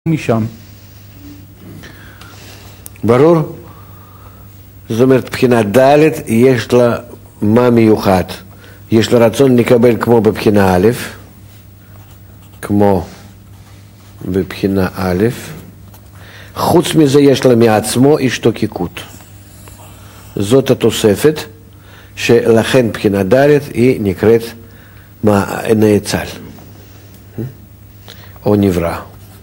משם. ברור? זאת אומרת, בחינה ד' יש לה מה מיוחד. יש לה רצון לקבל כמו בבחינה א', כמו בבחינה א', חוץ מזה יש לה מעצמו השתוקקות. זאת התוספת, שלכן בחינה ד' היא נקראת נאצל, או נברא.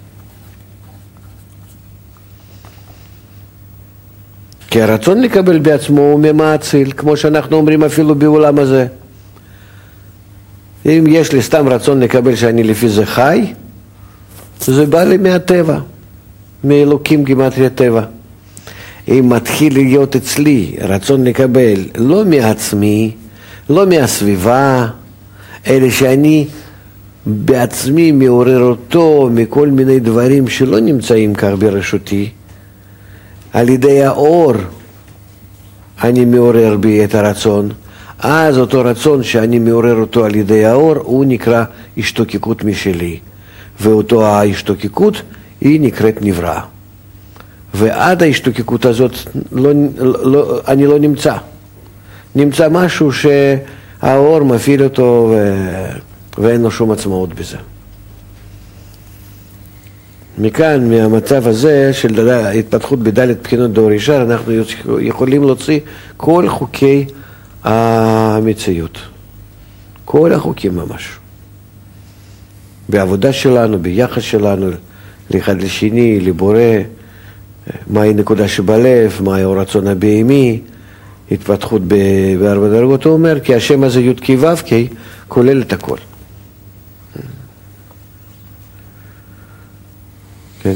כי הרצון לקבל בעצמו הוא ממאציל, כמו שאנחנו אומרים אפילו בעולם הזה. אם יש לי סתם רצון לקבל שאני לפי זה חי, זה בא לי מהטבע, מאלוקים גימטריה טבע. אם מתחיל להיות אצלי רצון לקבל לא מעצמי, לא מהסביבה, אלא שאני בעצמי מעורר אותו מכל מיני דברים שלא נמצאים כך ברשותי, על ידי האור אני מעורר בי את הרצון, אז אותו רצון שאני מעורר אותו על ידי האור הוא נקרא השתוקקות משלי, ואותו ההשתוקקות היא נקראת נברא. ועד ההשתוקקות הזאת אני לא נמצא משהו שהאור מפעיל אותו ואין לו שום עצמאות בזה. מכאן, מהמצב הזה של התפתחות בדלת בחינות דור ישר, אנחנו יכולים להוציא כל חוקי המציאות. כל החוקים ממש. בעבודה שלנו, ביחס שלנו, לאחד לשני, לבורא, מהי נקודה שבלב, מהי הרצון הבהמי, התפתחות בארבע דרגות. הוא אומר, כי השם הזה י' כ' ו' כ' כולל את הכל. כן.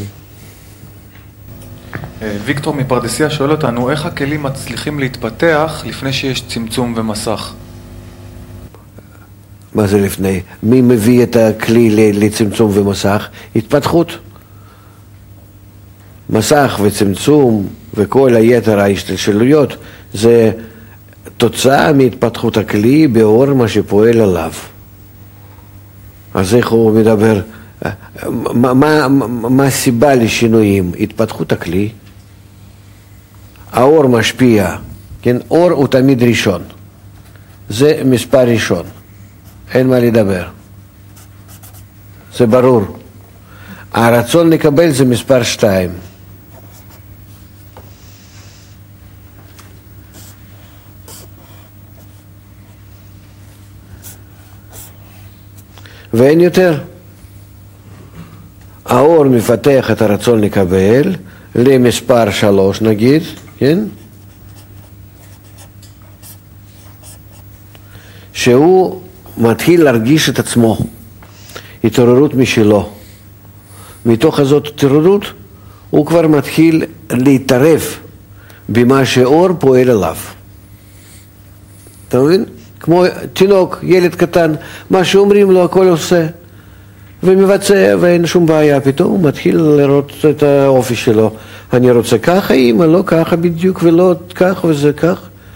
ויקטור מפרדסיה שואל אותנו, איך הכלים מצליחים להתפתח לפני שיש צמצום ומסך? מה זה לפני? מי מביא את הכלי לצמצום ומסך? התפתחות. מסך וצמצום וכל היתר ההשתלשלויות זה תוצאה מהתפתחות הכלי באור מה שפועל עליו. אז איך הוא מדבר? מה הסיבה לשינויים? התפתחות הכלי. האור משפיע, כן? אור הוא תמיד ראשון. זה מספר ראשון. אין מה לדבר. זה ברור. הרצון לקבל זה מספר 2. ואין יותר. האור מפתח את הרצון לקבל למספר 3 נגיד, כן? שהוא מתחיל להרגיש את עצמו, התעוררות משלו. מתוך הזאת התעוררות הוא כבר מתחיל להתערב במה שאור פועל עליו. אתה מבין? כמו תינוק, ילד קטן, מה שאומרים לו הכל עושה. ומבצע ואין שום בעיה, פתאום הוא מתחיל לראות את האופי שלו. אני רוצה ככה, אמא, לא ככה בדיוק, ולא כך וזה כך.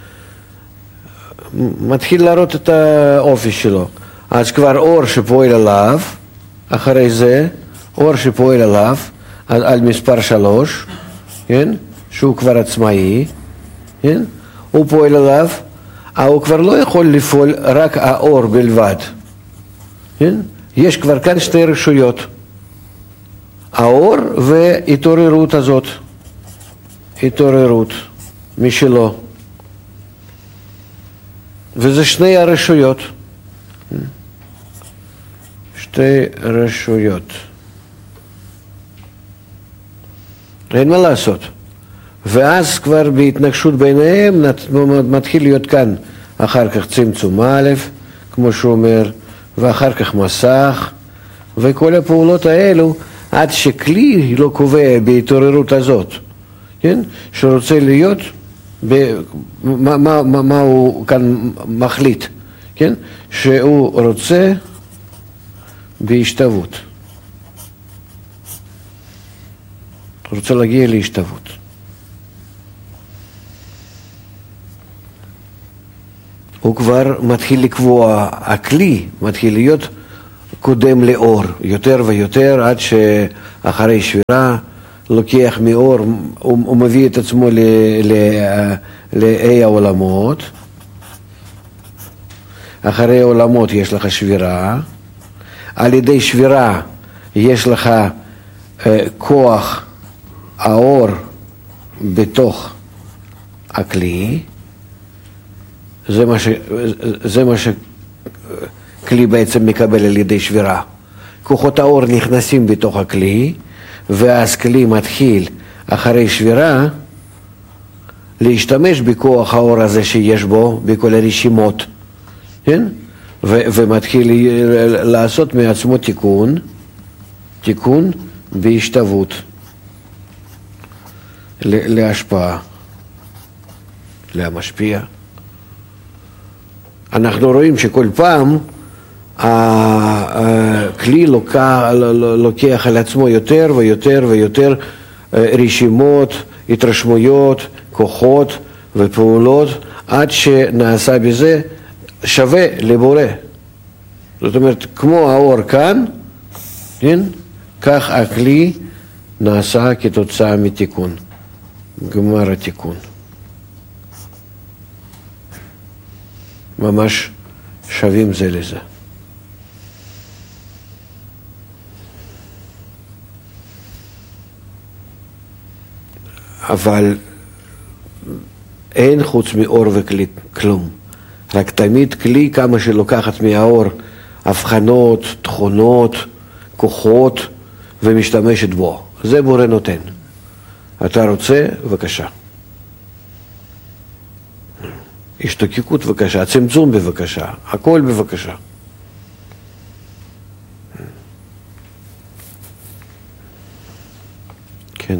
מתחיל לראות את האופי שלו. אז כבר אור שפועל עליו, אחרי זה, אור שפועל עליו, על מספר 3, כן? שהוא כבר עצמאי, כן? הוא פועל עליו, הוא כבר לא יכול לפעול רק האור בלבד, כן? יש כבר כאן שתי רשויות, האור והתעוררות הזאת, התעוררות משלו, וזה שני הרשויות, שתי רשויות, אין מה לעשות. ואז כבר בהתנגשות ביניהם מתחיל להיות כאן אחר כך צמצום א', כמו שהוא אומר, ואחר כך מסך, וכל הפעולות האלו, עד שכלי לא קובע בהתעוררות הזאת, כן? שרוצה להיות, מה הוא כאן מחליט, כן? שהוא רוצה בהשתוות. רוצה להגיע להשתוות. הוא כבר מתחיל לקבוע, הכלי מתחיל להיות קודם לאור, יותר ויותר, עד שאחרי שבירה לוקח מאור, הוא מביא את עצמו לאי העולמות. אחרי העולמות יש לך שבירה, על ידי שבירה יש לך כוח האור בתוך הכלי, זה מה שכלי בעצם מקבל על ידי שבירה. כוחות האור נכנסים בתוך הכלי, ואז כלי מתחיל אחרי שבירה להשתמש בכוח האור הזה שיש בו, בכל הרשימות, כן? ומתחיל לעשות מעצמו תיקון בהשתוות להשפעה, להמשפיע. אנחנו רואים שכל פעם הכלי לוקח על עצמו יותר ויותר ויותר רשימות, התרשמויות, כוחות ופעולות, עד שנעשה בזה שווה לבורא. זאת אומרת, כמו האור כאן, כן? כך הכלי נעשה כתוצאה מתיקון, גמר התיקון. ממש שווים זה לזה. אבל אין חוץ מאור וכלי כלום. רק תמיד כלי, כמה שלוקחת מהאור הבחנות, תכונות, כוחות, ומשתמשת בו. זה בורא נותן. אתה רוצה? בבקשה. השתוקקות בבקשה, צמצום בבקשה, הכל בבקשה. כן.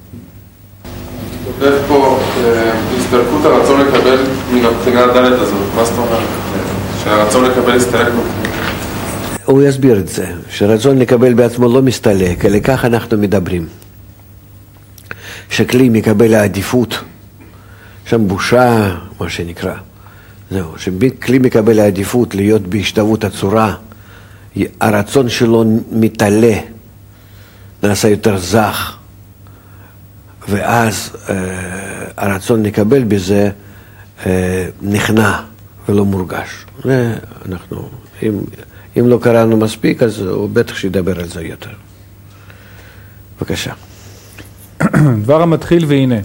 כותב פה הסתלקות הרצון לקבל מן הבחינה הדלת הזאת. מה זאת אומרת? שהרצון לקבל הסתלק מבחינה. הוא יסביר את זה, שרצון לקבל בעצמו לא מסתלק, אלא כך אנחנו מדברים. שכלי מקבל העדיפות, שם בושה, מה שנקרא. זהו, שכלי מקבל העדיפות להיות בהשתוות הצורה, הרצון שלו מתעלה, נעשה יותר זך, ואז הרצון לקבל בזה נכנע ולא מורגש. אנחנו, אם לא קראנו מספיק, אז הוא בטח שידבר על זה יותר. בבקשה. דבר המתחיל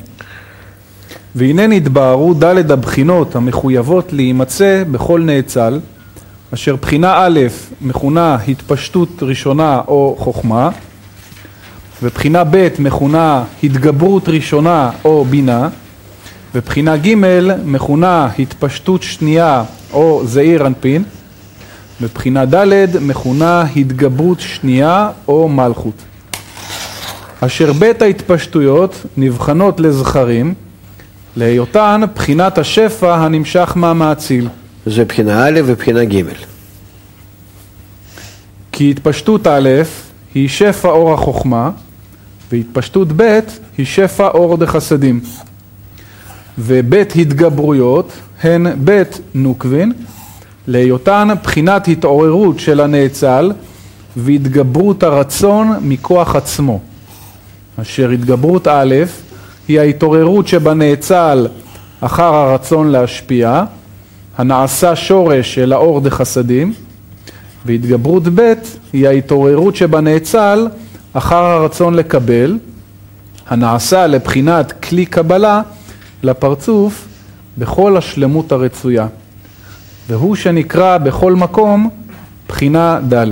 והנה נתבהרו ד' הבחינות המחויבות להימצא בכל נאצל, אשר בחינה א' מכונה התפשטות ראשונה או חוכמה, ובחינה ב' מכונה התגברות ראשונה או בינה, ובחינה ג' מכונה התפשטות שנייה או זעיר אנפין, ובחינה ד' מכונה התגברות שנייה או מלכות. אשר בית ההתפשטויות נבחנות לזכרים, להיותן בחינת השפע הנמשך מהמאציל. זה בחינה א' ובחינה ג'. כי התפשטות א' היא שפע אור החוכמה, והתפשטות ב' היא שפע אור דחסדים. ובית התגברויות הן בית נוקבין, להיותן בחינת התעוררות של הנאצל והתגברות הרצון מכוח עצמו. אשר התגברות א' היא ההתעוררות שבנאצל אחר הרצון להשפיע, הנעשה שורש של האור דחסדים, והתגברות ב' היא ההתעוררות שבנאצל אחר הרצון לקבל, הנעשה לבחינת כלי קבלה לפרצוף בכל השלמות הרצויה, והוא שנקרא בכל מקום בחינה ד'.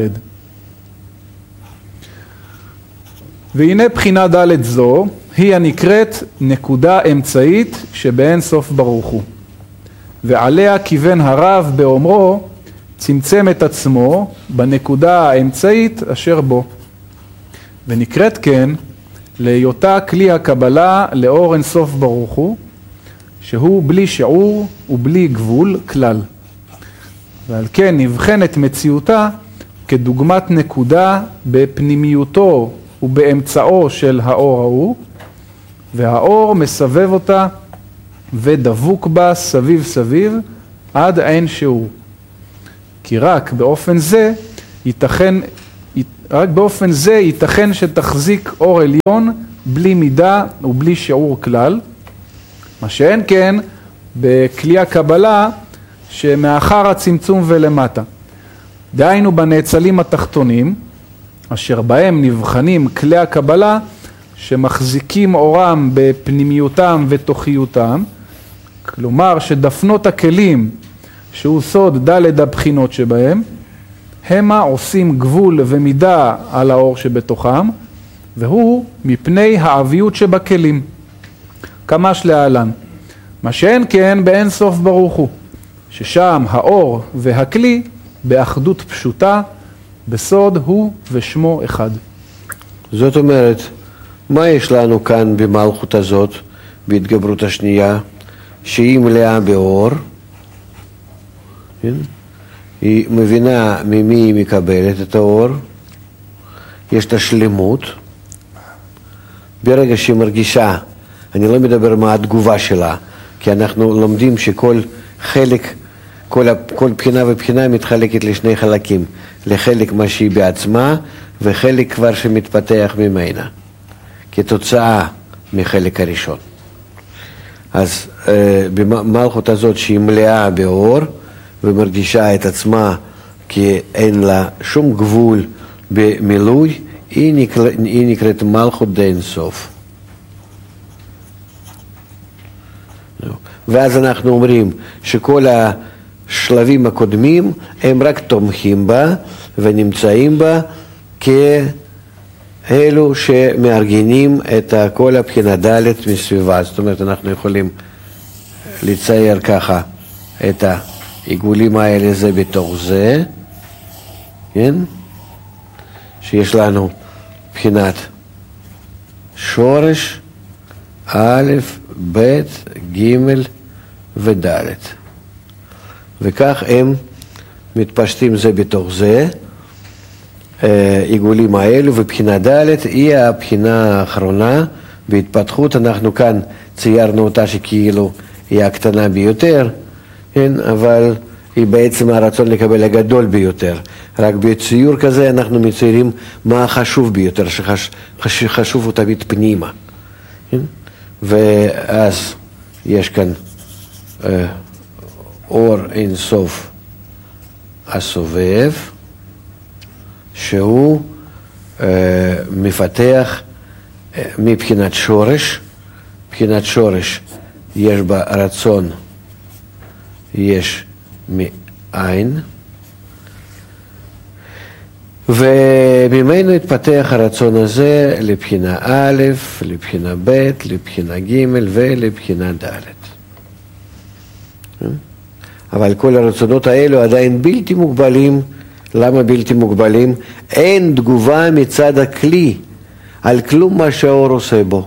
והנה בחינה ד' זו היא הנקראת נקודה אמצעית שבאין סוף ברוך הוא, ועליה כיוון הרב באומרו צמצם את עצמו בנקודה האמצעית אשר בו, ונקראת כן להיותה כלי הקבלה לאור אין סוף ברוך הוא, שהוא בלי שיעור ובלי גבול כלל, ועל כן נבחנת מציאותה כדוגמת נקודה בפנימיותו ובאמצעו של האור ההוא, והאור מסבב אותה ודבוק בה סביב סביב עד אין שיעור. כי רק באופן זה רק באופן זה ייתכן שתחזיק אור עליון בלי מידה ובלי שיעור כלל, מה שאין כן בכלי הקבלה שמאחר הצמצום ולמטה. דהיינו בנאצלים התחתונים, אשר בהם נבחנים כלי הקבלה שמחזיקים אורם בפנימיותם ותוכיותם, כלומר שדפנות הכלים שהוא סוד ד' הבחינות שבהם, המה עושים גבול ומידה על האור שבתוכם, והוא מפני העביות שבכלים. כמש להלן, מה שאין כן באין סוף ברוך הוא, ששם האור והכלי באחדות פשוטה, בסוד הוא ושמו אחד. זאת אומרת, מה יש לנו כאן במלכות הזאת, בהתגברות השנייה, שהיא מלאה באור, כן? היא מבינה ממי היא מקבלת את האור, יש את השלמות, ברגע שהיא מרגישה, אני לא מדבר מה התגובה שלה, כי אנחנו לומדים שכל חלק, כל בחינה ובחינה מתחלקת לשני חלקים, לחלק מה שהיא בעצמה וחלק כבר שמתפתח ממנה, כתוצאה מחלק הראשון. אז במלכות הזאת שהיא מלאה באור ומרגישה את עצמה כי אין לה שום גבול במילוי, היא נקראת מלכות דאין סוף. ואז אנחנו אומרים שכל השלבים הקודמים הם רק תומכים בה ונמצאים בה כאלו שמארגנים את כל הבחינה ד' מסביבה. זאת אומרת, אנחנו יכולים לצייר ככה את העיגולים האלה זה בתוך זה, כן? שיש לנו בחינת שורש א', ב', ג' וד', וכך הם מתפשטים זה בתוך זה. עיגולים האלו, ובחינה ד' היא הבחינה האחרונה בהתפתחות. אנחנו כאן ציירנו אותה שכאילו היא הקטנה ביותר, כן? אבל היא בעצם הרצון לקבל הגדול ביותר. רק בציור כזה אנחנו מציירים מה החשוב ביותר, שחשוב הוא תמיד פנימה, כן? ואז יש כאן אור אין סוף הסובב, שהוא מפתח מבחינת שורש. מבחינת שורש יש בה רצון, יש מאין, וממנו התפתח הרצון הזה לבחינה א', לבחינה ב', לבחינה ג' ולבחינה ד'. אבל כל הרצונות האלו עדיין בלתי מוגבלים. למה בלתי מוגבלים? אין תגובה מצד הכלי על כלום מה שהאור עושה בו.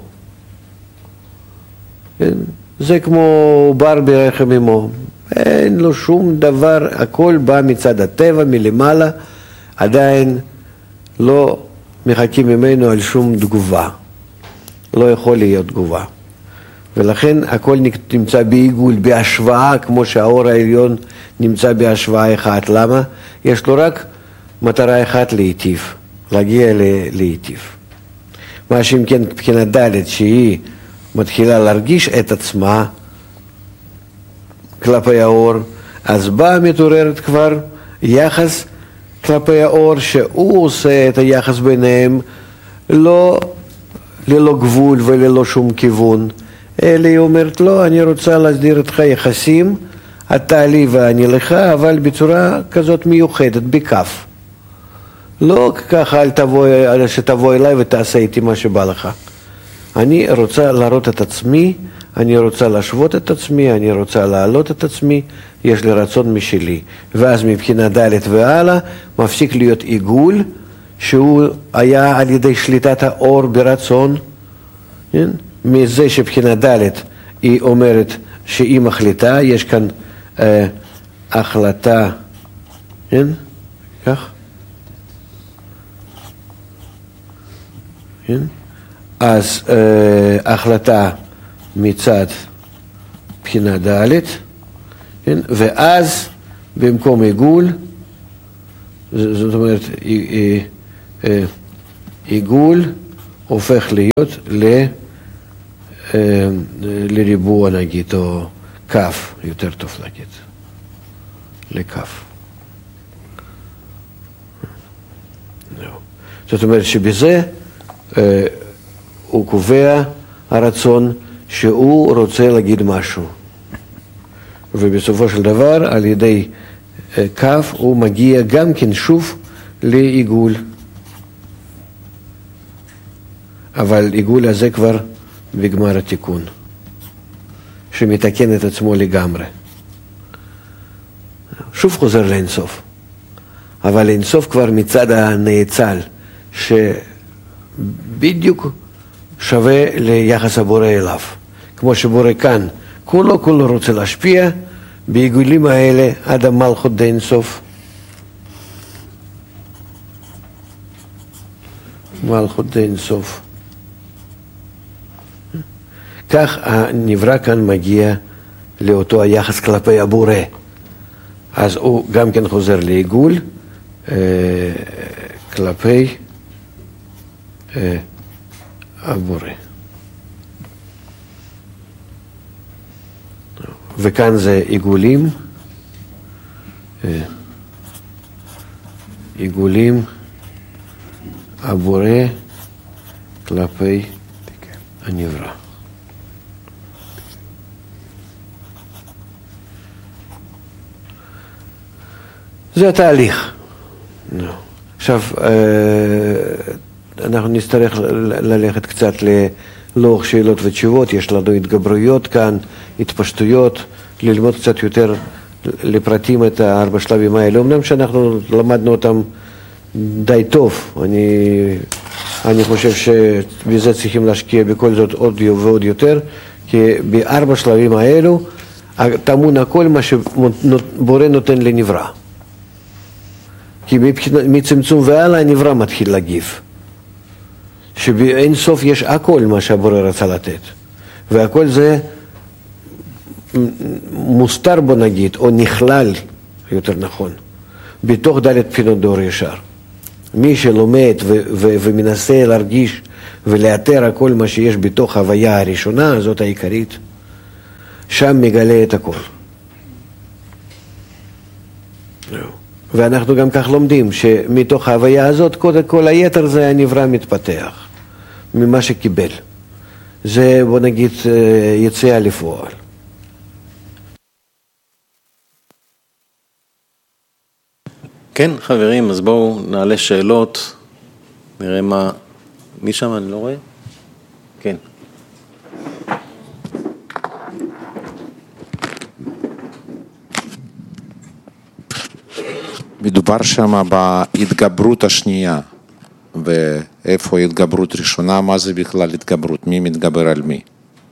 זה כמו בר ברחם אמו, אין לו שום דבר, הכל בא מצד הטבע מלמעלה, עדיין לא מחכים ממנו על שום תגובה, לא יכול להיות תגובה. ולכן הכל נמצא בעיגול, בהשוואה, כמו שהאור העליון נמצא בהשוואה אחת. למה? יש לו רק מטרה אחת, להיטיב, להגיע להיטיב. מה שאם כן מבחינת ד' שהיא מתחילה להרגיש את עצמה כלפי האור, אז באה מתעוררת כבר יחס כלפי האור, שהוא עושה את היחס ביניהם לא ללא גבול וללא שום כיוון, אלא היא אומרת לא, אני רוצה להסדיר איתך יחסים, אתה לי ואני לך, אבל בצורה כזאת מיוחדת, בכף. לא ככה שתבוא אליי ותעשה איתי מה שבא לך. אני רוצה להראות את עצמי, אני רוצה להשוות את עצמי, אני רוצה להעלות את עצמי, יש לי רצון משלי. ואז מבחינה ד' והלאה מפסיק להיות עיגול, שהוא היה על ידי שליטת האור ברצון, כן? מזה שבחינה ד' היא אומרת שהיא מחליטה, יש כאן החלטה, כן? כך? כן? אז החלטה מצד בחינה ד', כן? ואז במקום עיגול זאת אומרת, עיגול הופך להיות לריבוע נגיד, או כף, יותר טוב להגיד, לכף. זאת אומרת שבזה הוא קובע הרצון שהוא רוצה להגיד משהו. ובסופו של דבר, על ידי כף, הוא מגיע גם כן שוב לעיגול. אבל עיגול הזה כבר בגמר התיקון, שמתקן את עצמו לגמרי. שוב חוזר לאינסוף. אבל אינסוף כבר מצד הנאצל, שבדיוק שווה ליחס הבורא אליו. כמו שבורא כאן, כולו רוצה להשפיע, בעיגולים האלה עד המלכות דאינסוף. מלכות דאינסוף. כך הנברא כאן מגיע לאותו היחס כלפי הבורא. אז הוא גם כן חוזר לעיגול כלפי הבורא. וכאן זה עיגולים, עיגולים הבורא כלפי הנברא. זה התהליך. עכשיו, אנחנו נצטרך ללכת קצת ללוח שאלות ותשובות, יש לנו התגברויות כאן, התפשטויות, ללמוד קצת יותר לפרטים את 4 שלבים האלה. אמנם שאנחנו למדנו אותם די טוב, אני חושב שבזה צריכים להשקיע בכל זאת עוד ועוד יותר, כי ב4 שלבים האלו טמון הכל מה שבורא נותן לנברא. כי מצמצום והלאה הנברא מתחיל להגיב. שבאין סוף יש הכל מה שהבורא רצה לתת. והכל זה מוסתר בו נגיד, או נכלל, יותר נכון, בתוך ד' בחינות דור ישר. מי שלומד ומנסה להרגיש ולאתר הכל מה שיש בתוך ההוויה הראשונה, זאת העיקרית, שם מגלה את הכל. ואנחנו גם כך לומדים שמתוך ההוויה הזאת כל היתר זה הנברא מתפתח ממה שקיבל. זה בוא נגיד יציאה לפועל. כן, חברים, אז בואו נעלה שאלות, נראה מי שם, אני לא רואה? כן. מדובר שם בהתגברות השנייה, ואיפה התגברות ראשונה, מה זה בכלל התגברות, מי מתגבר על מי?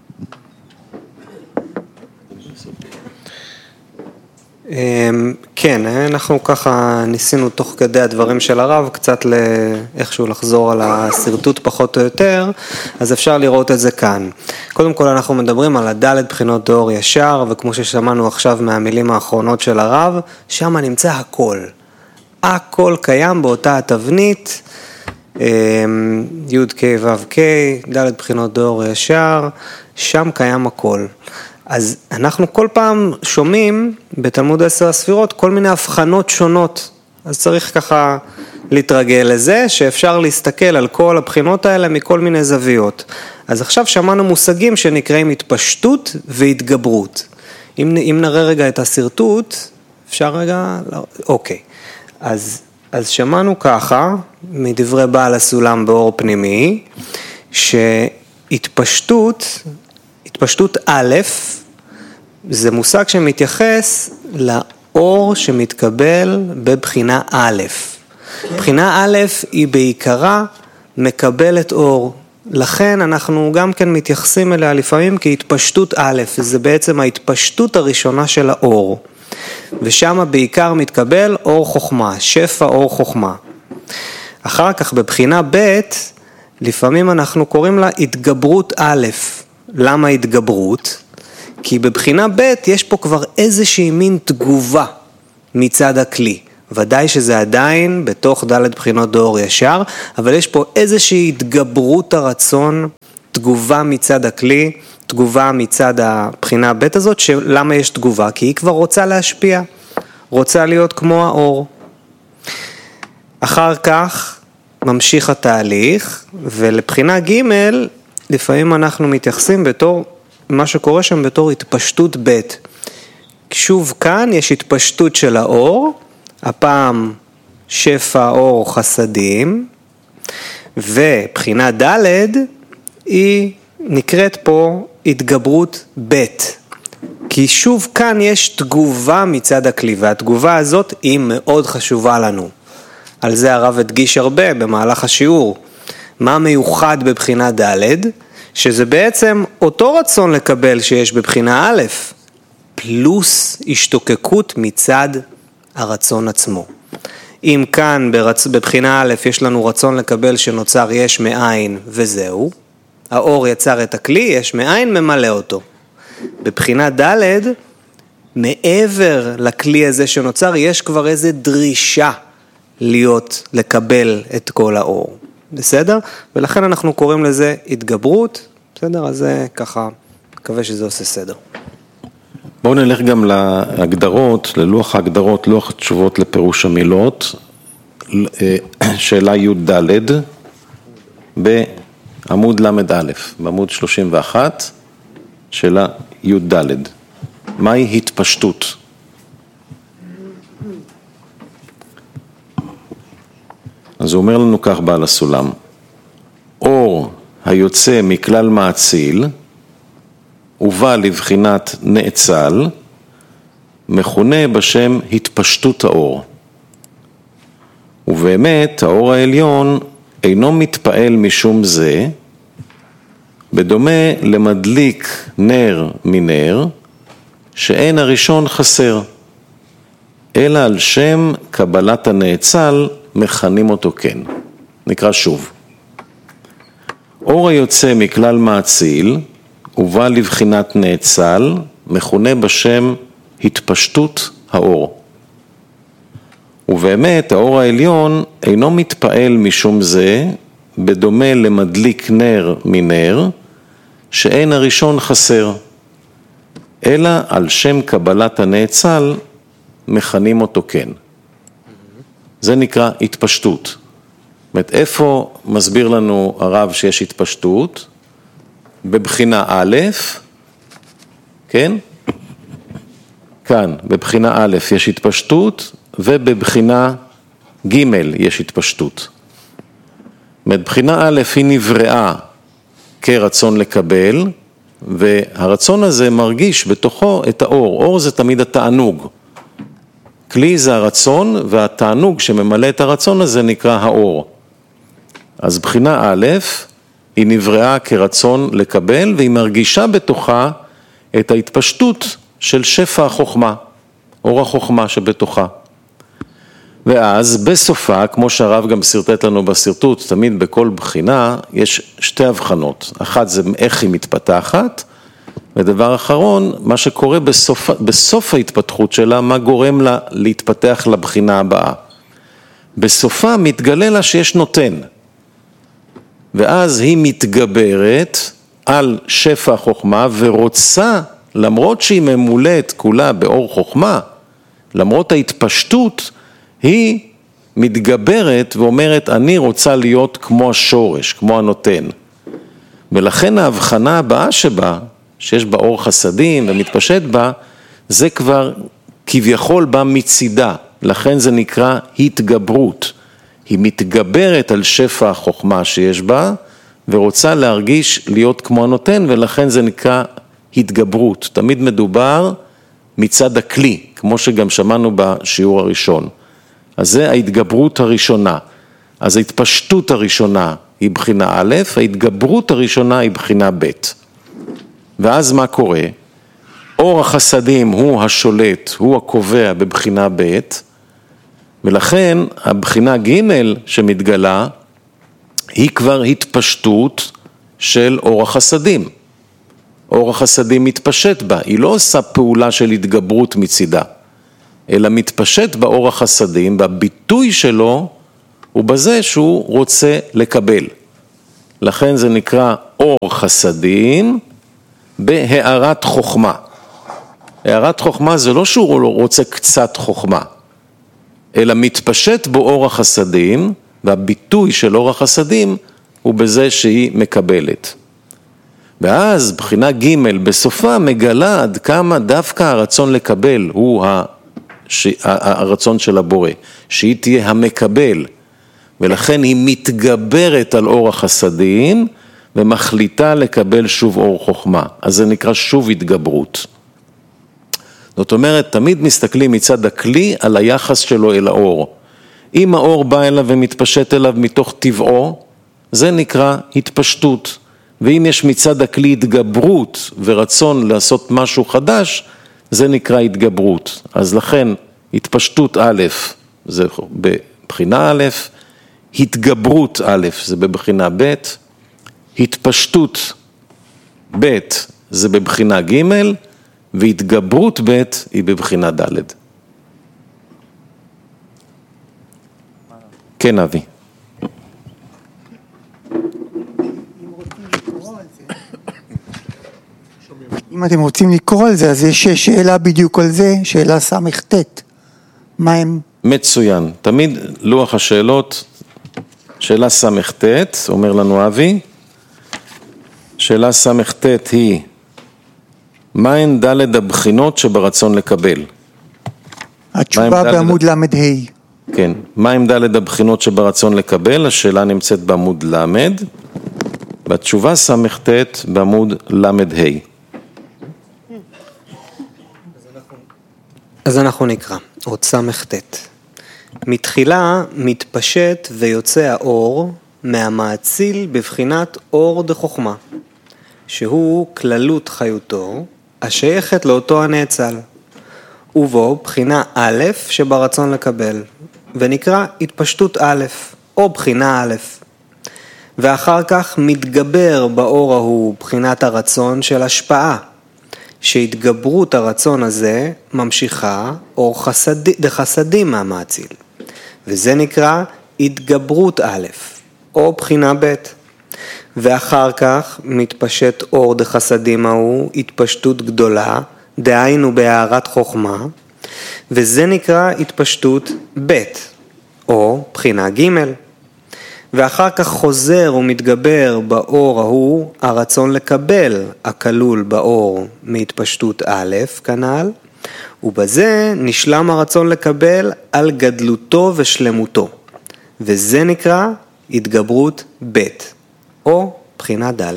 כן, אנחנו ככה ניסינו תוך כדי הדברים של הרב קצת איכשהו לחזור על הסרטוט פחות או יותר, אז אפשר לראות את זה כאן. קודם כל אנחנו מדברים על הדלת בחינות דור ישר, וכמו ששמענו עכשיו מהמילים האחרונות של הרב, שם נמצא הכל. הכל קיים באותה התבנית, י' ק' ו' ק', דלת בחינות דור ישר, שם קיים הכל. אז אנחנו כל פעם שומעים בתלמוד 10 הספירות כל מיני הבחנות שונות, אז צריך ככה להתרגל לזה שאפשר להסתכל על כל הבחינות האלה מכל מיני זוויות. אז עכשיו שמענו מושגים שנקראים התפשטות והתגברות. אם נראה רגע את הסרטוט, אפשר רגע, אוקיי. אז שמענו ככה מדברי בעל הסולם באור פנימי, שהתפשטות א', זה מושג שמתייחס לאור שמתקבל בבחינה א'. בחינה א' היא בעיקרה מקבלת אור. לכן אנחנו גם כן מתייחסים אליה לפעמים כהתפשטות א', זה בעצם ההתפשטות הראשונה של האור. ושם בעיקר מתקבל אור חוכמה, שפע אור חוכמה. אחר כך בבחינה ב', לפעמים אנחנו קוראים לה התגברות א'. למה התגברות? כי בבחינה ב' יש פה כבר איזושהי מין תגובה מצד הכלי. ודאי שזה עדיין בתוך ד' בחינות דאור ישר, אבל יש פה איזושהי התגברות הרצון, תגובה מצד הכלי, תגובה מצד הבחינה ב' הזאת, למה יש תגובה? כי היא כבר רוצה להשפיע, רוצה להיות כמו האור. אחר כך ממשיך התהליך, ולבחינה ג' לפעמים אנחנו מתייחסים בתור, מה שקורה שם בתור התפשטות ב'. שוב כאן יש התפשטות של האור, הפעם שפע אור חסדים, ובחינה ד' היא נקראת פה התגברות ב'. כי שוב כאן יש תגובה מצד הכלי, והתגובה הזאת היא מאוד חשובה לנו. על זה הרב הדגיש הרבה במהלך השיעור. מה מיוחד בבחינה ד'? שזה בעצם אותו רצון לקבל שיש בבחינה א', פלוס השתוקקות מצד הרצון עצמו. אם כאן בבחינה א' יש לנו רצון לקבל שנוצר יש מאין וזהו, האור יצר את הכלי, יש מאין ממלא אותו. בבחינה ד' מעבר לכלי הזה שנוצר יש כבר איזו דרישה לקבל את כל האור. בסדר? ולכן אנחנו קוראים לזה התגברות. בסדר? אז זה ככה, מקווה שזה עושה סדר. בואו נלך גם להגדרות, ללוח ההגדרות, לוח התשובות לפירוש המילות, שאלה י' ד' בעמוד למד א', בעמוד 31, שאלה י' ד'. מהי התפשטות? אז הוא אומר לנו כך בעל הסולם, אור היוצא מכלל מאציל, ובא לבחינת נאצל, מכונה בשם התפשטות האור. ובאמת האור העליון אינו מתפעל משום זה, בדומה למדליק נר מנר, שאין הראשון חסר, אלא על שם קבלת הנאצל מכנים אותו כן. נקרא שוב. אור היוצא מכלל מאציל, ובא לבחינת נאצל, מכונה בשם התפשטות האור. ובאמת האור העליון אינו מתפעל משום זה, בדומה למדליק נר מנר, שאין הראשון חסר, אלא על שם קבלת הנאצל מכנים אותו כן. זה נקרא התפשטות. זאת אומרת, איפה מסביר לנו הרב שיש התפשטות? בבחינה א', כן? כאן, בבחינה א' יש התפשטות, ובבחינה ג' יש התפשטות. מבחינה א' היא נבראה כרצון לקבל, והרצון הזה מרגיש בתוכו את האור. אור זה תמיד התענוג. כלי זה הרצון, והתענוג שממלא את הרצון הזה נקרא האור. אז בחינה א' היא נבראה כרצון לקבל, והיא מרגישה בתוכה את ההתפשטות של שפע החוכמה, אור החוכמה שבתוכה. ואז בסופה, כמו שהרב גם סרטט לנו בסרטוט, תמיד בכל בחינה יש שתי הבחנות. אחת זה איך היא מתפתחת, ודבר אחרון, מה שקורה בסוף ההתפתחות שלה, מה גורם לה להתפתח לבחינה הבאה. בסופה מתגלה לה שיש נותן, ואז היא מתגברת על שפע החוכמה, ורוצה, למרות שהיא ממולאת כולה באור חוכמה, למרות ההתפשטות, היא מתגברת ואומרת, אני רוצה להיות כמו השורש, כמו הנותן. ולכן ההבחנה הבאה שבה, שיש בה אור חסדים ומתפשט בה, זה כבר כביכול בא מצידה, לכן זה נקרא התגברות. היא מתגברת על שפע החוכמה שיש בה, ורוצה להרגיש להיות כמו הנותן, ולכן זה נקרא התגברות. תמיד מדובר מצד הכלי, כמו שגם שמענו בשיעור הראשון. אז זה ההתגברות הראשונה. אז ההתפשטות הראשונה היא בחינה א', ההתגברות הראשונה היא בחינה ב'. ואז מה קורה? אור החסדים הוא השולט, הוא הקובע בבחינה ב', ולכן הבחינה ג' שמתגלה היא כבר התפשטות של אור החסדים. אור החסדים מתפשט בה, היא לא עושה פעולה של התגברות מצידה, אלא מתפשט באור החסדים, והביטוי שלו הוא בזה שהוא רוצה לקבל. לכן זה נקרא אור חסדים בהארת חוכמה. הארת חוכמה זה לא שהוא רוצה קצת חוכמה, אלא מתפשט בו אור החסדים, והביטוי של אור החסדים הוא בזה שהיא מקבלת. ואז בחינה ג' בסופה מגלה עד כמה דווקא הרצון לקבל הוא הרצון של הבורא, שהיא תהיה המקבל, ולכן היא מתגברת על אור החסדים ומחליטה לקבל שוב אור חוכמה. אז זה נקרא שוב התגברות. זאת אומרת, תמיד מסתכלים מצד הכלי על היחס שלו אל האור. אם האור בא אליו ומתפשט אליו מתוך טבעו, זה נקרא התפשטות. ואם יש מצד הכלי התגברות ורצון לעשות משהו חדש, זה נקרא התגברות. אז לכן התפשטות א' זה בבחינה א', התגברות א' זה בבחינה ב', התפשטות ב' זה בבחינה ג', והתגברות ב' היא בבחינה ד'. כן, אבי. אם אתם רוצים לקרוא על זה, אז יש שאלה בדיוק על זה, שאלה סמ"ט. מה הם? מצוין. תמיד לוח השאלות, שאלה סמ"ט, אומר לנו אבי, שאלה סמ"ט היא, מהן ד' הבחינות שברצון לקבל? התשובה בעמוד למד ה'. כן, מהן ד' הבחינות שברצון לקבל? השאלה נמצאת בעמוד למד, והתשובה סמ"ט בעמוד למד ה'. אז אנחנו נקרא, עוד סמ"ט. מתחילה מתפשט ויוצא האור מהמאציל בבחינת אור דחוכמה, שהוא כללות חיותו, השייכת לאותו הנאצל, ובו בחינה א' שברצון לקבל, ונקרא התפשטות א', או בחינה א'. ואחר כך מתגבר באור ההוא בחינת הרצון של השפעה, שהתגברות הרצון הזה ממשיכה אור דחסדים מהמאציל, וזה נקרא התגברות א', או בחינה ב'. ואחר כך מתפשט אור דחסדים ההוא התפשטות גדולה, דהיינו בהארת חוכמה, וזה נקרא התפשטות ב', או בחינה ג'. ואחר כך חוזר ומתגבר באור ההוא הרצון לקבל הכלול באור מהתפשטות א' כנ"ל, ובזה נשלם הרצון לקבל על גדלותו ושלמותו, וזה נקרא התגברות ב', או בחינה ד'.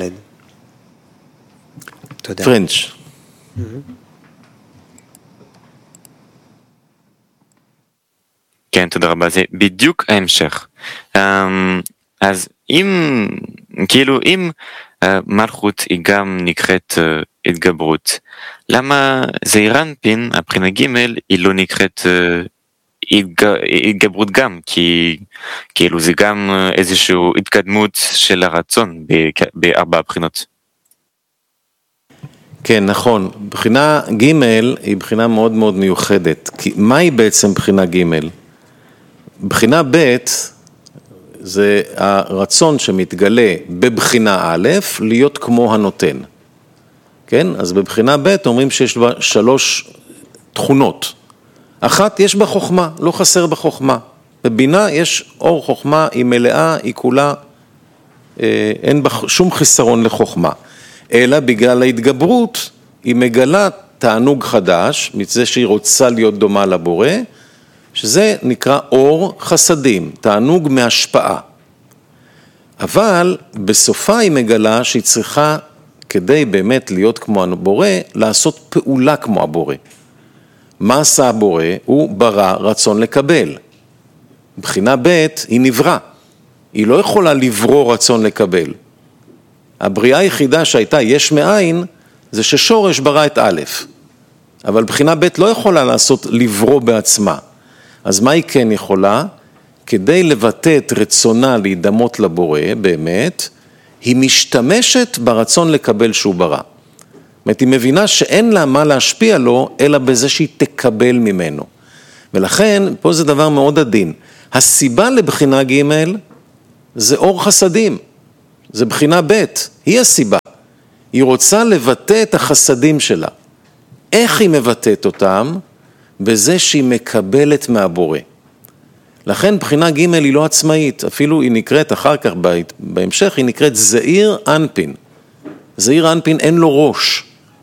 תודה. פרנץ'. כן, תודה רבה, זה בדיוק ההמשך. אז אם מלכות היא גם נקראת התגברות, למה זעיר אנפין, הבחינה ג' היא לא נקראת התגברות גם? כי כאילו זה גם איזושהי התקדמות של הרצון בארבע הבחינות. כן, נכון. בחינה ג' היא בחינה מאוד מאוד מיוחדת. כי מהי בעצם בחינה ג'? בחינה ב' זה הרצון שמתגלה בבחינה א' להיות כמו הנותן. כן? אז בבחינה ב' אומרים שיש בה 3 תכונות. אחת, יש בה חוכמה, לא חסר בה חוכמה. בבינה יש אור חוכמה, היא מלאה, היא כולה, אין בה שום חיסרון לחוכמה. אלא בגלל ההתגברות היא מגלה תענוג חדש, מזה שהיא רוצה להיות דומה לבורא, שזה נקרא אור חסדים, תענוג מהשפעה. אבל בסופה היא מגלה שהיא צריכה, כדי באמת להיות כמו הבורא, לעשות פעולה כמו הבורא. מה עשה הבורא? הוא ברא רצון לקבל. בחינה ב' היא נברא. היא לא יכולה לברוא רצון לקבל. הבריאה היחידה שהייתה יש מאין, זה ששורש ברא את א'. אבל בחינה ב' לא יכולה לעשות לברוא בעצמה. אז מה היא כן יכולה? כדי לבטא את רצונה להידמות לבורא, באמת, היא משתמשת ברצון לקבל שהוא ברא. זאת אומרת, היא מבינה שאין לה מה להשפיע לו, אלא בזה שהיא תקבל ממנו. ולכן, פה זה דבר מאוד עדין. הסיבה לבחינה ג' זה אור חסדים, זה בחינה ב', היא הסיבה. היא רוצה לבטא את החסדים שלה. איך היא מבטאת אותם? בזה שהיא מקבלת מהבורא. לכן בחינה ג' היא לא עצמאית, אפילו היא נקראת אחר כך בהמשך, היא נקראת זעיר אנפין. זעיר אנפין אין לו ראש.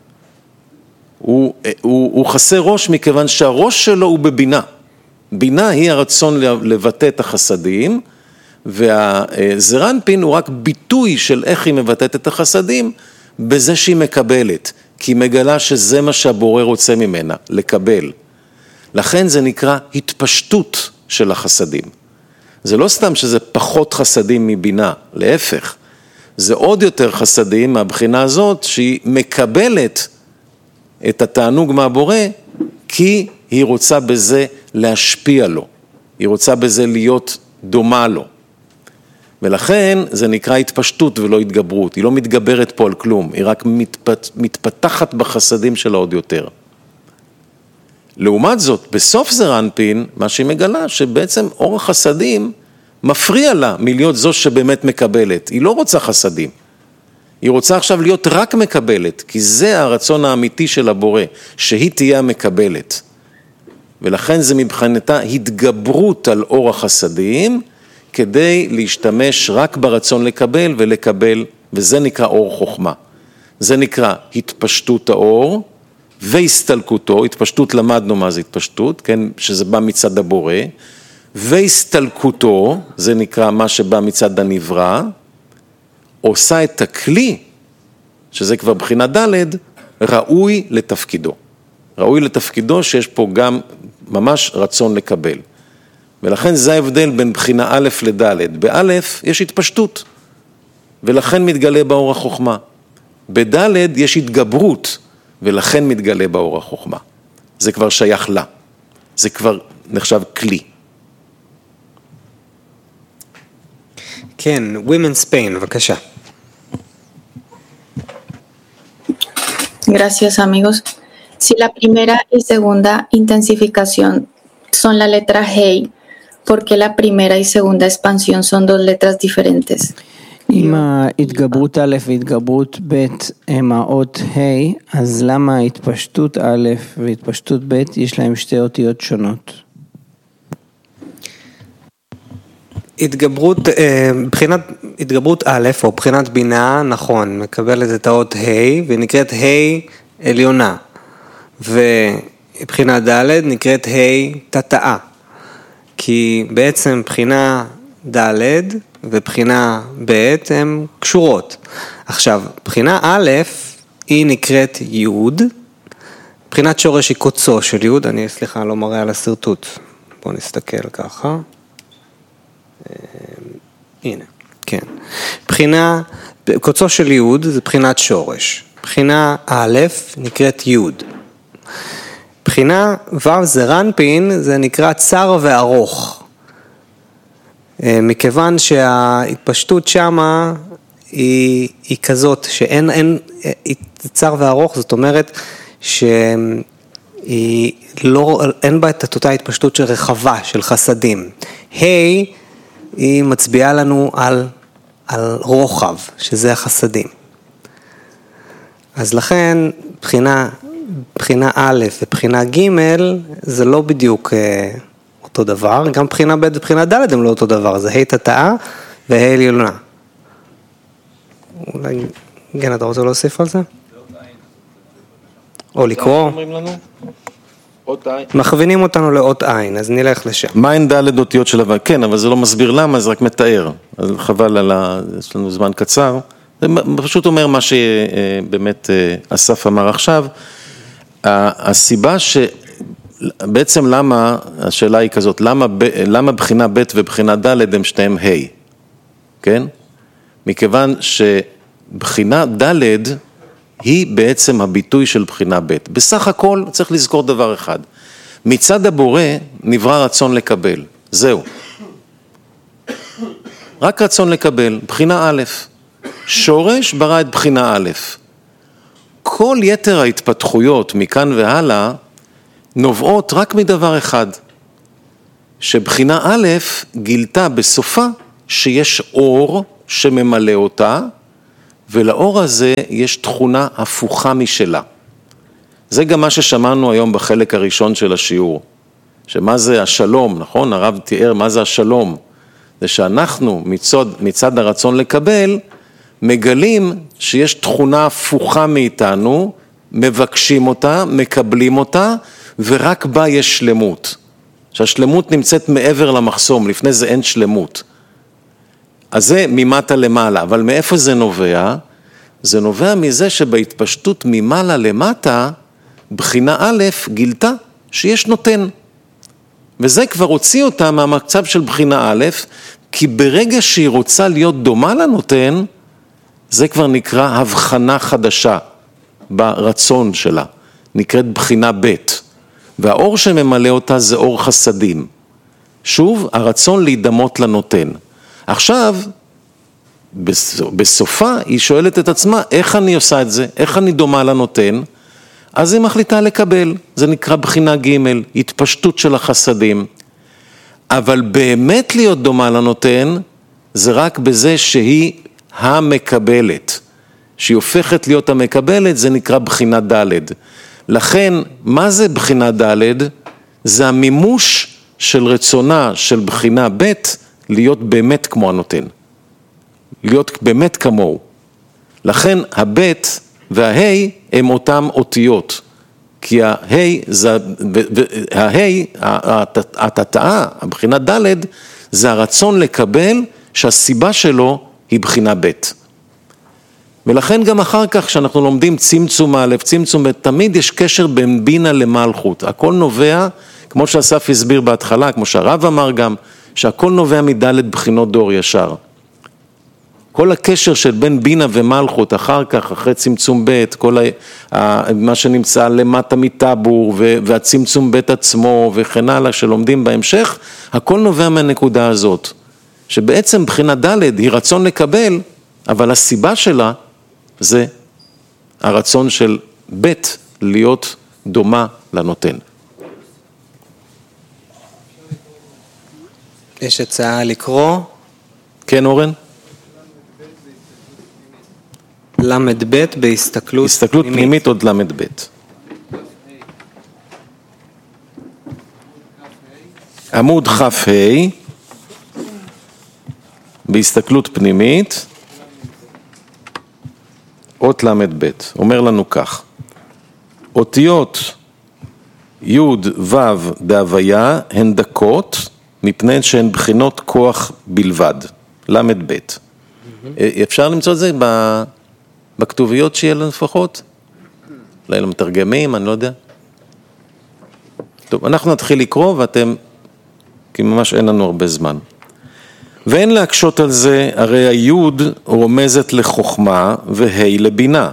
הוא חסר ראש מכיוון שהראש שלו הוא בבינה. בינה היא הרצון לבטא את החסדים, והזעיר אנפין הוא רק ביטוי של איך היא מבטאת את החסדים, בזה שהיא מקבלת, כי היא מגלה שזה מה שהבורא רוצה ממנה, לקבל. לכן זה נקרא התפשטות של החסדים. זה לא סתם שזה פחות חסדים מבינה, להפך. זה עוד יותר חסדים מהבחינה הזאת שהיא מקבלת את התענוג מהבורא, כי היא רוצה בזה להשפיע לו. היא רוצה בזה להיות דומה לו. ולכן זה נקרא התפשטות ולא התגברות. היא לא מתגברת פה על כלום, היא רק מתפתחת בחסדים שלה עוד יותר. לעומת זאת, בסוף זעיר אנפין, מה שהיא מגלה, שבעצם אור החסדים מפריע לה מלהיות זו שבאמת מקבלת. היא לא רוצה חסדים. היא רוצה עכשיו להיות רק מקבלת, כי זה הרצון האמיתי של הבורא, שהיא תהיה המקבלת. ולכן זה מבחינתה התגברות על אור החסדים, כדי להשתמש רק ברצון לקבל ולקבל, וזה נקרא אור חוכמה. זה נקרא התפשטות האור והסתלקותו, התפשטות למדנו מה זה התפשטות, כן, שזה בא מצד הבורא, והסתלקותו, זה נקרא מה שבא מצד הנברא, עושה את הכלי, שזה כבר בחינה ד', ראוי לתפקידו. ראוי לתפקידו שיש פה גם ממש רצון לקבל. ולכן זה ההבדל בין בחינה א' לד'. באלף יש התפשטות, ולכן מתגלה באור החוכמה. בד' יש התגברות, ולכן מתגלה באור החוכמה. זה כבר שייך לה. זה כבר נחשב כלי. כן, Women's Pain, בבקשה. Gracias, amigos. Si la primera y segunda intensificación son la letra Hey, ¿por qué la primera y segunda expansión son dos letras diferentes? אם ההתגברות א' והתגברות ב' הם האות ה', אז למה התפשטות א' והתפשטות ב' יש להם שתי אותיות שונות? התגברות א' או בחינת בינה, נכון, מקבלת את האות ה' ונקראת ה' עליונה, ובחינת ד' נקראת ה' תתאה, כי בעצם בחינה ד' ובחינה ב' הן קשורות. עכשיו, בחינה א' היא נקראת י', בחינת שורש היא קוצו של י', אני סליחה לא מראה על הסרטוט, בואו נסתכל ככה, הנה, כן. בחינה, קוצו של י' זה בחינת שורש, בחינה א' נקראת י', בחינה ו' זעיר אנפין זה נקרא צר וארוך, מכיוון שההתפשטות שמה היא כזאת שאין צר וארוך, זאת אומרת שאין בה את אותה התפשטות של רחבה, של חסדים. היא מצביעה לנו על רוחב, שזה החסדים. אז לכן בחינה א' ובחינה ג' זה לא בדיוק אותו דבר, גם בחינה ב' ובחינה ד' הם לא אותו דבר, זה ה' תתאה וה' עליונה. אולי, כן, אתה רוצה להוסיף על זה? או לקרוא? מכווינים אותנו לאות עין, אז נלך לשם. מה אין ד' אותיות של אבל? כן, אבל זה לא מסביר למה, זה רק מתאר. אז חבל יש לנו זמן קצר. זה פשוט אומר מה שבאמת אסף אמר עכשיו. הסיבה בעצם למה, השאלה היא כזאת, למה בחינה ב' ובחינה ד' הם שתיהם ה', כן? מכיוון שבחינה ד' היא בעצם הביטוי של בחינה ב'. בסך הכל צריך לזכור דבר אחד, מצד הבורא נברא רצון לקבל, זהו. רק רצון לקבל, בחינה א', שורש ברא את בחינה א'. כל יתר ההתפתחויות מכאן והלאה, נובעות רק מדבר אחד, שבחינה א' גילתה בסופה שיש אור שממלא אותה, ולאור הזה יש תכונה הפוכה משלה. זה גם מה ששמענו היום בחלק הראשון של השיעור, שמה זה השלום, נכון? הרב תיאר מה זה השלום, זה שאנחנו מצד הרצון לקבל, מגלים שיש תכונה הפוכה מאיתנו, מבקשים אותה, מקבלים אותה, ורק בה יש שלמות. שהשלמות נמצאת מעבר למחסום, לפני זה אין שלמות. אז זה ממטה למעלה, אבל מאיפה זה נובע? זה נובע מזה שבהתפשטות ממעלה למטה, בחינה א' גילתה שיש נותן. וזה כבר הוציא אותה מהמצב של בחינה א', כי ברגע שהיא רוצה להיות דומה לנותן, זה כבר נקרא הבחנה חדשה ברצון שלה, נקראת בחינה ב', והאור שממלא אותה זה אור חסדים. שוב, הרצון להידמות לנותן. עכשיו, בסופה היא שואלת את עצמה, איך אני עושה את זה? איך אני דומה לנותן? אז היא מחליטה לקבל, זה נקרא בחינה ג', התפשטות של החסדים. אבל באמת להיות דומה לנותן, זה רק בזה שהיא המקבלת. שהיא הופכת להיות המקבלת, זה נקרא בחינה ד'. לכן, מה זה בחינה ד'? זה המימוש של רצונה של בחינה ב' להיות באמת כמו הנותן. להיות באמת כמוהו. לכן הבית וההי הם אותם אותיות. כי ההי, התתאה, הבחינה ד' זה הרצון לקבל שהסיבה שלו היא בחינה ב'. ולכן גם אחר כך כשאנחנו לומדים צמצום א', צמצום ב', תמיד יש קשר בין בינה למלכות. הכל נובע, כמו שאסף הסביר בהתחלה, כמו שהרב אמר גם, שהכל נובע מד' בחינות דור ישר. כל הקשר של בין בינה ומלכות אחר כך, אחרי צמצום ב', כל מה שנמצא למטה מטבור והצמצום ב' עצמו וכן הלאה שלומדים בהמשך, הכל נובע מהנקודה הזאת. שבעצם בחינה ד' היא רצון לקבל, אבל הסיבה שלה זה הרצון של ב' להיות דומה לנותן. יש הצעה לקרוא? כן, אורן? למד ב' בהסתכלות פנימית עוד למד ב'. עמוד כ"ה בהסתכלות פנימית אות למד ב', אומר לנו כך, אותיות י' ו' בהוויה הן דקות מפני שהן בחינות כוח בלבד, למד ב'. אפשר למצוא את זה בכתוביות שיהיה לנו לפחות? אולי למתרגמים, אני לא יודע. טוב, אנחנו נתחיל לקרוא ואתם, כי ממש אין לנו הרבה זמן. ואין להקשות על זה, הרי היוד רומזת לחוכמה והי לבינה.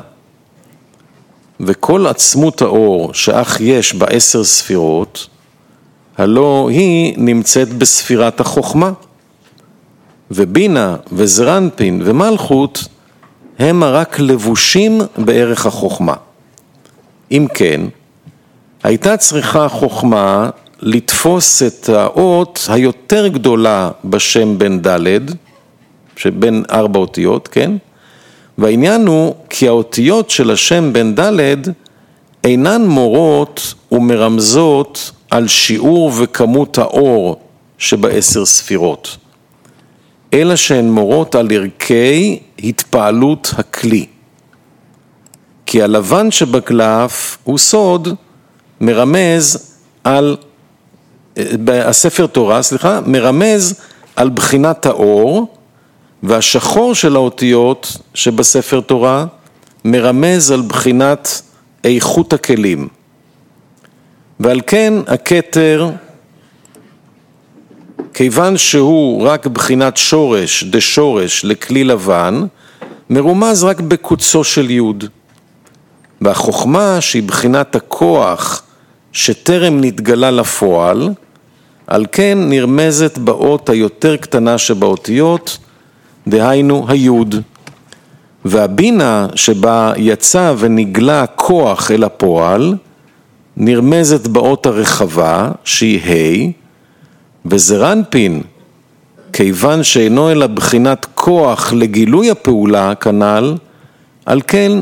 וכל עצמות האור שאך יש ב10 ספירות, הלא היא נמצאת בספירת החוכמה. ובינה וזרנפין ומלכות הם רק לבושים בערך החוכמה. אם כן, הייתה צריכה החוכמה לתפוס את האות היותר גדולה בשם בן ד', שבין 4 אותיות, כן? והעניין הוא כי האותיות של השם בן ד' אינן מורות ומרמזות על שיעור וכמות האור שב10 ספירות, אלא שהן מורות על ערכי התפעלות הכלי. כי הלבן שבקלף הוא סוד מרמז על, הספר תורה, מרמז על בחינת האור, והשחור של האותיות שבספר תורה מרמז על בחינת איכות הכלים. ועל כן הכתר, כיוון שהוא רק בחינת שורש, דשורש לכלי לבן, מרומז רק בקוצו של יוד. והחוכמה שהיא בחינת הכוח שטרם נתגלה לפועל, על כן נרמזת באות היותר קטנה שבאותיות, דהיינו היוד. והבינה שבה יצא ונגלה כוח אל הפועל, נרמזת באות הרחבה שהיא ה', וזרנפין, כיוון שאינו אלא בחינת כוח לגילוי הפעולה כנ"ל, על כן